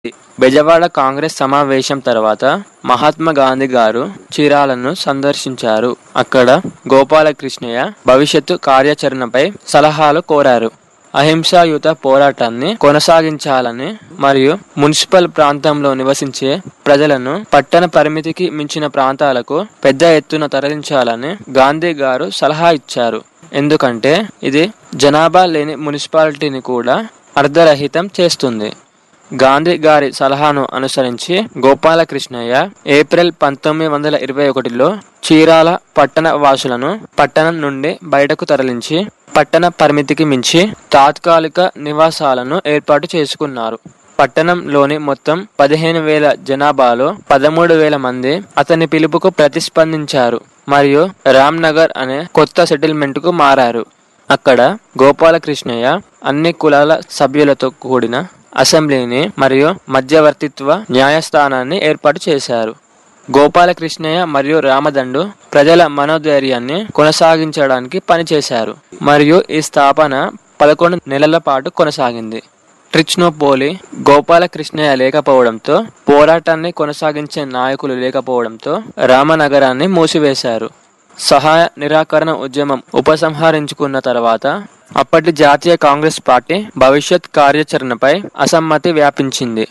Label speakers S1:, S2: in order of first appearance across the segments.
S1: బెజవాడ కాంగ్రెస్ సమావేశం తర్వాత మహాత్మా గాంధీ గారు చీరాలను సందర్శించారు. అక్కడ గోపాలకృష్ణయ్య భవిష్యత్తు కార్యాచరణపై సలహాలు కోరారు. అహింసాయుత పోరాటాన్ని కొనసాగించాలని మరియు మున్సిపల్ ప్రాంతంలో నివసించే ప్రజలను పట్టణ పరిమితికి మించిన ప్రాంతాలకు పెద్ద ఎత్తున తరలించాలని గాంధీ గారు సలహా ఇచ్చారు. ఎందుకంటే ఇది జనాభా లేని మున్సిపాలిటీని కూడా అర్ధరహితం చేస్తుంది. గాంధీ గారి సలహాను అనుసరించి గోపాలకృష్ణయ్య ఏప్రిల్ 1921లో చీరాల పట్టణ వాసులను పట్టణం నుండి బయటకు తరలించి పట్టణ పరిమితికి మించి తాత్కాలిక నివాసాలను ఏర్పాటు చేసుకున్నారు. పట్టణంలోని మొత్తం 15,000 జనాభాలో 13,000 మంది అతని పిలుపుకు ప్రతిస్పందించారు మరియు రామ్నగర్ అనే కొత్త సెటిల్మెంట్ కు మారారు. అక్కడ గోపాలకృష్ణయ్య అన్ని కులాల సభ్యులతో కూడిన అసెంబ్లీని మరియు మధ్యవర్తిత్వ న్యాయస్థానాన్ని ఏర్పాటు చేశారు. గోపాలకృష్ణయ్య మరియు రామదండు ప్రజల మనోధైర్యాన్ని కొనసాగించడానికి పనిచేశారు మరియు ఈ స్థాపన 11 నెలల పాటు కొనసాగింది. ట్రిచ్నోపోలి గోపాలకృష్ణయ్య లేకపోవడంతో, పోరాటాన్ని కొనసాగించే నాయకులు లేకపోవడంతో రామనగరాన్ని మూసివేశారు. సహాయ నిరాకరణ ఉద్యమం ఉపసంహరించుకున్న తర్వాత అప్పటి జాతీయ కాంగ్రెస్ పార్టీ భవిష్యత్ కార్యాచరణపై అసమ్మతి వ్యాపించింది.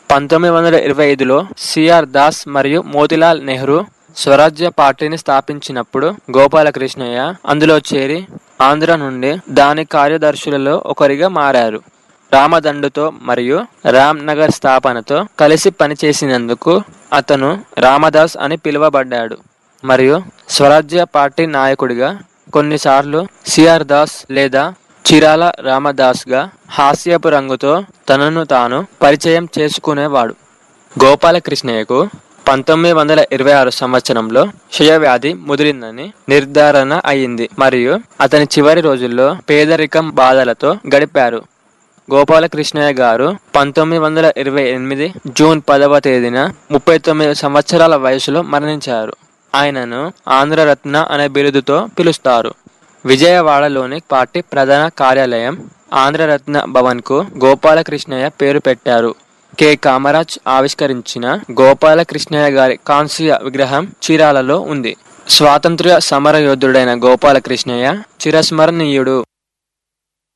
S1: 1925లో సిఆర్ దాస్ మరియు మోతిలాల్ నెహ్రూ స్వరాజ్య పార్టీని స్థాపించినప్పుడు గోపాలకృష్ణయ్య అందులో చేరి ఆంధ్ర నుండి దాని కార్యదర్శులలో ఒకరిగా మారారు. రామదండుతో మరియు రామ్ నగర్ స్థాపనతో కలిసి పనిచేసినందుకు అతను రామదాస్ అని పిలువబడ్డాడు మరియు స్వరాజ్య పార్టీ నాయకుడిగా కొన్నిసార్లు సిఆర్ దాస్ లేదా చిరాల రామదాస్ గా హాస్యపు రంగుతో తనను తాను పరిచయం చేసుకునేవాడు. గోపాలకృష్ణయ్యకు 1926 సంవత్సరంలో క్షయవ్యాధి ముదిరిందని నిర్ధారణ అయింది మరియు అతని చివరి రోజుల్లో పేదరికం బాధలతో గడిపారు. గోపాలకృష్ణయ్య గారు 1928 జూన్ 10వ తేదీన 39 సంవత్సరాల వయసులో మరణించారు. ఆయనను ఆంధ్రరత్న అనే బిరుదుతో పిలుస్తారు. విజయవాడలోని పార్టీ ప్రధాన కార్యాలయం ఆంధ్రరత్న భవన్ కు గోపాలకృష్ణయ్య పేరు పెట్టారు. కె కామరాజ్ ఆవిష్కరించిన గోపాలకృష్ణయ్య గారి కాంస్య విగ్రహం చీరాలలో ఉంది. స్వాతంత్ర్య సమర యోధుడైన గోపాలకృష్ణయ్య చిరస్మరణీయుడు.